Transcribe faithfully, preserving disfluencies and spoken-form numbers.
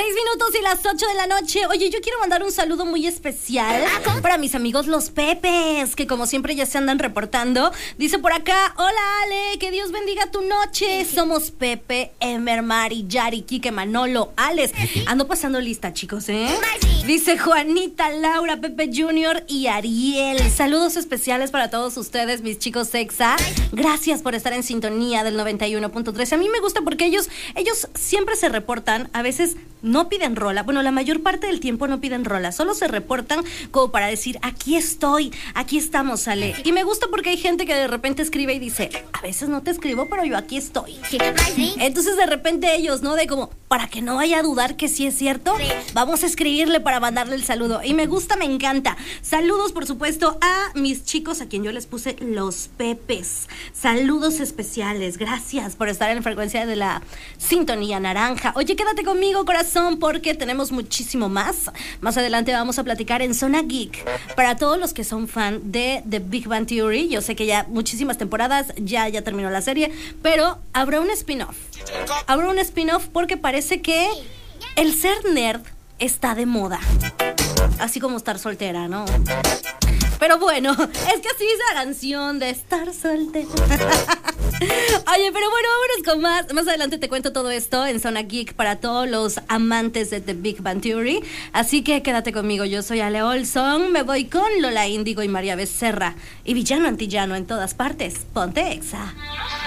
Seis minutos y las ocho de la noche. Oye, yo quiero mandar un saludo muy especial para mis amigos los Pepes, que como siempre ya se andan reportando. Dice por acá: hola Ale, que Dios bendiga tu noche. Somos Pepe, Emer, Mari, Yari, Kike, Manolo, Alex. Ando pasando lista, chicos, ¿eh? Dice Juanita, Laura, Pepe Junior y Ariel. Saludos especiales para todos ustedes, mis chicos sexa. Gracias por estar en sintonía del noventa y uno punto tres. A mí me gusta porque ellos, ellos siempre se reportan. A veces no piden rola. Bueno, la mayor parte del tiempo no piden rola. Solo se reportan como para decir: aquí estoy, aquí estamos, Ale. Y me gusta porque hay gente que de repente escribe y dice: a veces no te escribo, pero yo aquí estoy. Entonces de repente ellos, ¿no? De como, para que no vaya a dudar que sí es cierto, vamos a escribirle para mandarle el saludo. Y me gusta, me encanta. Saludos, por supuesto, a mis chicos, a quien yo les puse los Pepes. Saludos especiales. Gracias por estar en frecuencia de la sintonía naranja. Oye, quédate conmigo, corazón, porque tenemos muchísimo más. Más adelante vamos a platicar en Zona Geek. Para todos los que son fan de The Big Bang Theory, yo sé que ya muchísimas temporadas, ya, ya terminó la serie, pero habrá un spin-off. Habrá un spin-off porque parece que el ser nerd está de moda. Así como estar soltera, ¿no? Pero bueno, es que así es la canción de estar soltera. Oye, pero bueno, vámonos con más. Más adelante te cuento todo esto en Zona Geek para todos los amantes de The Big Bang Theory. Así que quédate conmigo. Yo soy Ale Olson. Me voy con Lola Índigo y María Becerra. Y villano antillano en todas partes. Ponte Exa.